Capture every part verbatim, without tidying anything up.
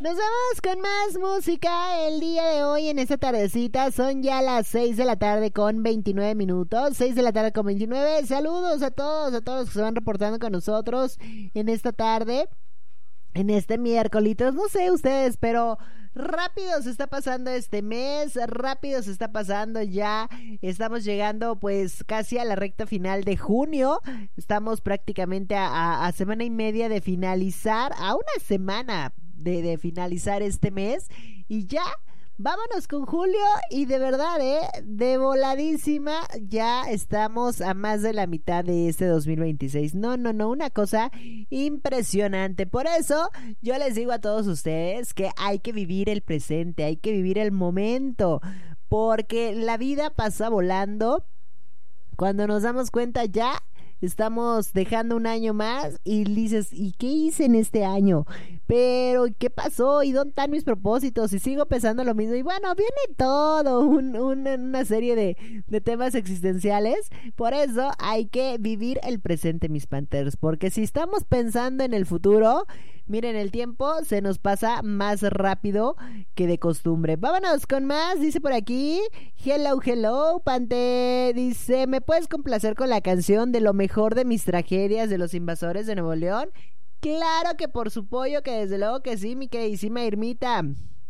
Nos vamos con más música el día de hoy en esta tardecita. Son ya las seis de la tarde con veintinueve minutos. seis de la tarde con veintinueve. Saludos a todos, a todos los que se van reportando con nosotros en esta tarde. En este miércoles, no sé ustedes, pero rápido se está pasando este mes, rápido se está pasando ya, estamos llegando pues casi a la recta final de junio, estamos prácticamente a, a, a semana y media de finalizar, a una semana de, de finalizar este mes y ya. Vámonos con julio y de verdad, eh, de voladísima ya estamos a más de la mitad de este dos mil veintiséis. No, no, no, una cosa impresionante. Por eso yo les digo a todos ustedes que hay que vivir el presente, hay que vivir el momento, porque la vida pasa volando. Cuando nos damos cuenta ya estamos dejando un año más y dices, ¿y qué hice en este año? Pero, ¿qué pasó? ¿Y dónde están mis propósitos? Y sigo pensando lo mismo. Y bueno, viene todo un, un, una serie de, de temas existenciales. Por eso hay que vivir el presente, mis Panthers. Porque si estamos pensando en el futuro, miren, el tiempo se nos pasa más rápido que de costumbre. Vámonos con más, dice por aquí. Hello, hello, Pante. Dice, ¿me puedes complacer con la canción de lo mejor de mis tragedias de los invasores de Nuevo León? Claro que por su pollo, que desde luego que sí, mi queridísima Irmita.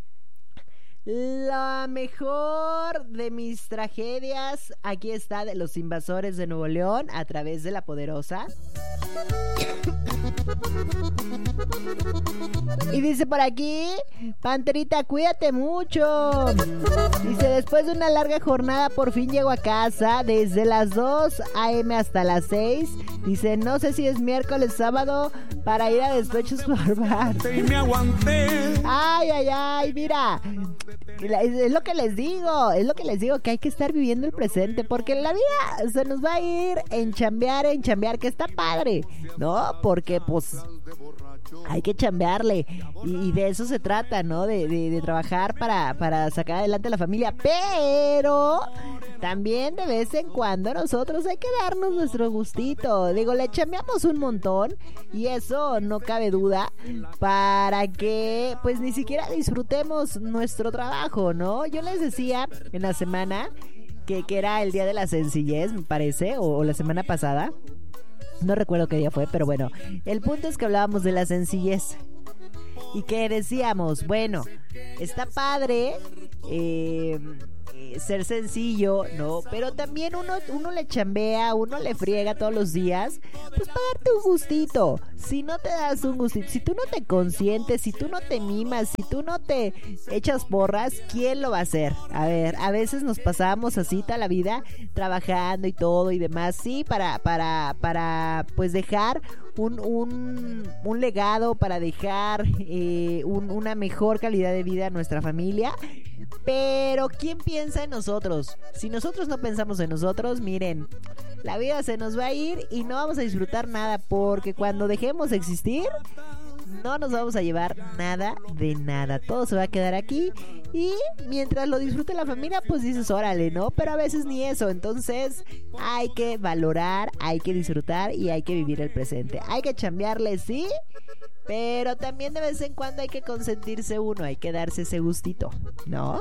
La mejor de mis tragedias, aquí está, de los invasores de Nuevo León, a través de La Poderosa. Y dice por aquí, Panterita, cuídate mucho. Dice, después de una larga jornada por fin llego a casa, desde las dos a eme hasta las seis. Dice, no sé si es miércoles, sábado, para ir a Despechos por Bar. Ay, ay, ay, mira, es lo que les digo, es lo que les digo, que hay que estar viviendo el presente, porque la vida se nos va a ir en chambear, en chambear, que está padre, ¿no? Porque pues hay que chambearle y, y de eso se trata, ¿no? De, de, de trabajar para, para sacar adelante a la familia, pero también de vez en cuando nosotros hay que darnos nuestro gustito. Digo, le chambeamos un montón y eso no cabe duda, para que pues ni siquiera disfrutemos nuestro trabajo, ¿no? Yo les decía en la semana que, que era el día de la sencillez, me parece, o, o la semana pasada. No recuerdo qué día fue, pero bueno, el punto es que hablábamos de la sencillez y que decíamos, bueno, está padre eh, eh, ser sencillo, ¿no? Pero también uno, uno le chambea, uno le friega todos los días, pues para darte un gustito. Si no te das un gustito, si tú no te consientes, si tú no te mimas, si tú no te echas porras, ¿quién lo va a hacer? A ver, a veces nos pasamos así toda la vida trabajando y todo y demás, sí, para, para, para pues dejar un, un, un legado, para dejar eh, un, una mejor calidad de vida a nuestra familia. Pero ¿quién piensa en nosotros? Si nosotros no pensamos en nosotros, miren, la vida se nos va a ir y no vamos a disfrutar nada, porque cuando dejemos de existir, no nos vamos a llevar nada de nada. Todo se va a quedar aquí y mientras lo disfrute la familia, pues dices, órale, ¿no? Pero a veces ni eso. Entonces hay que valorar, hay que disfrutar y hay que vivir el presente. Hay que chambearle, sí, pero también de vez en cuando hay que consentirse uno, hay que darse ese gustito, ¿no?